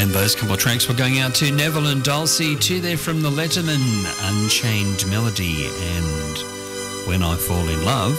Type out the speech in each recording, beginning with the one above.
And those couple of tracks were going out to Neville and Dulcie, two there from the Letterman, Unchained Melody and When I Fall in Love.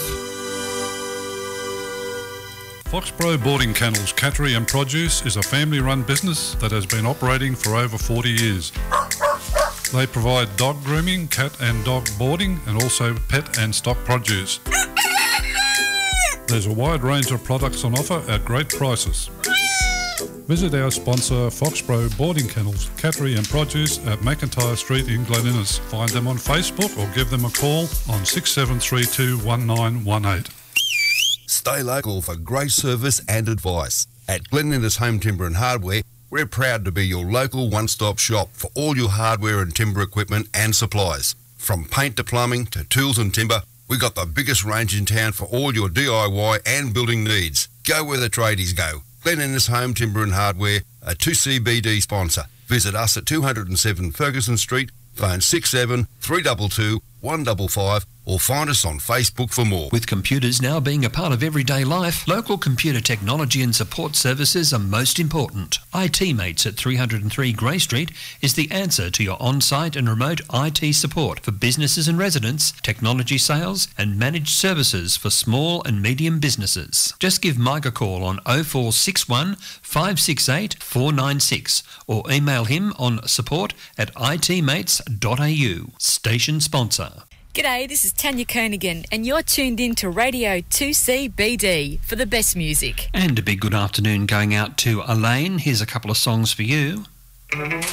Foxborough Boarding Kennels Cattery and Produce is a family-run business that has been operating for over 40 years. They provide dog grooming, cat and dog boarding, and also pet and stock produce. There's a wide range of products on offer at great prices. Visit our sponsor Foxborough Boarding Kennels Cattery and Produce at McIntyre Street in Glen Innes. Find them on Facebook or give them a call on 6732 1918. Stay local for great service and advice. At Glen Innes Home Timber and Hardware, we're proud to be your local one-stop shop for all your hardware and timber equipment and supplies. From paint to plumbing to tools and timber, we've got the biggest range in town for all your DIY and building needs. Go where the tradies go. Glen Innes Home Timber and Hardware, a 2CBD sponsor. Visit us at 207 Ferguson Street, phone 67 322 155, or find us on Facebook for more. With computers now being a part of everyday life, local computer technology and support services are most important. IT Mates at 303 Grey Street is the answer to your on-site and remote IT support for businesses and residents, technology sales and managed services for small and medium businesses. Just give Mike a call on 0461 568 496 or email him on support@itmates.au. Station sponsor. G'day, this is Tanya Kernaghan and you're tuned in to Radio 2CBD for the best music. And a big good afternoon going out to Elaine. Here's a couple of songs for you.